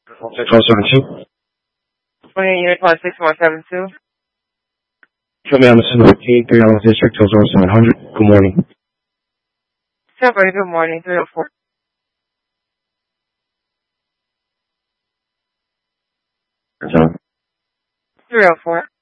6172. 28 unit 16172. Show me on the 715, 3 Island District, 20700. Good morning. 7, good morning, 304. John. 304.